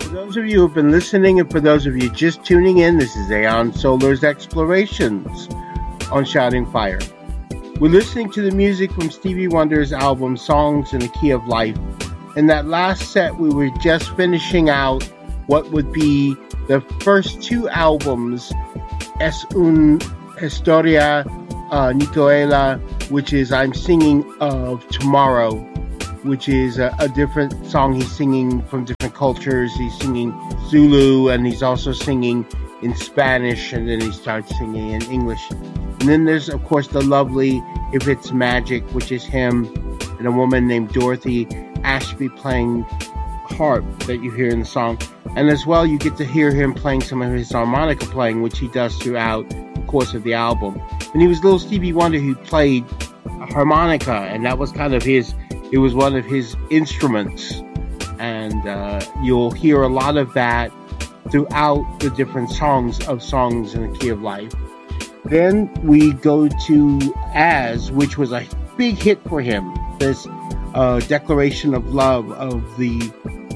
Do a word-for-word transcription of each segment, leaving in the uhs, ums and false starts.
For those of you who have been listening, and for those of you just tuning in, this is Aeon Solar's Explorations on Shouting Fire. We're listening to the music from Stevie Wonder's album Songs in the Key of Life. In that last set, we were just finishing out what would be the first two albums, Es una historia uh, Nicoela, which is I'm Singing of Tomorrow, which is a, a different song. He's singing from different cultures. He's singing Zulu, and he's also singing in Spanish, and then he starts singing in English. And then there's, of course, the lovely If It's Magic, which is him and a woman named Dorothy Ashby playing harp that you hear in the song. And as well, you get to hear him playing some of his harmonica playing, which he does throughout the course of the album. And he was little Stevie Wonder who played harmonica, and that was kind of his, it was one of his instruments. And uh, you'll hear a lot of that throughout the different songs of Songs in the Key of Life. Then we go to As, which was a big hit for him. This uh, declaration of love, of the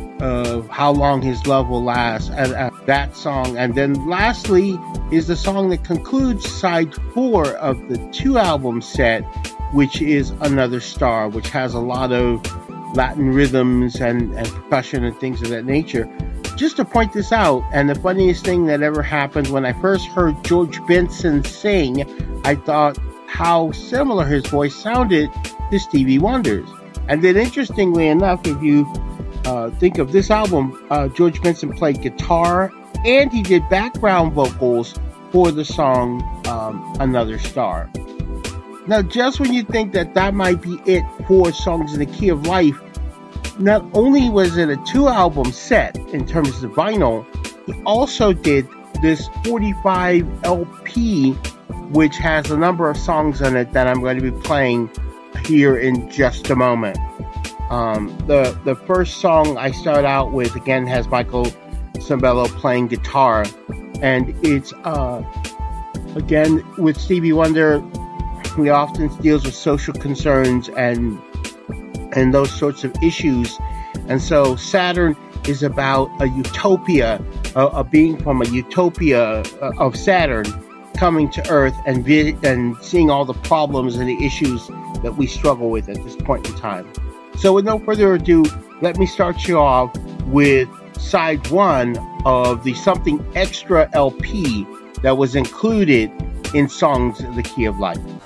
uh, how long his love will last, and uh, that song. And then lastly is the song that concludes side four of the two album set, which is Another Star, which has a lot of Latin rhythms and, and percussion and things of that nature. Just to point this out, and the funniest thing that ever happened, when I first heard George Benson sing, I thought how similar his voice sounded to Stevie Wonder's. And then interestingly enough, if you uh, think of this album, uh, George Benson played guitar and he did background vocals for the song um, Another Star. Now, just when you think that that might be it for Songs in the Key of Life, not only was it a two-album set in terms of vinyl, he also did this forty-five L P, which has a number of songs on it that I'm going to be playing here in just a moment. Um, the the first song I start out with, again, has Michael Sembello playing guitar, and it's, uh, again, with Stevie Wonder, he often deals with social concerns and and those sorts of issues. And so Saturn is about a utopia, a, a being from a utopia uh, of Saturn coming to Earth and, vi- and seeing all the problems and the issues that we struggle with at this point in time. So with no further ado, let me start you off with side one of the Something Extra L P that was included in Songs in the Key of Life.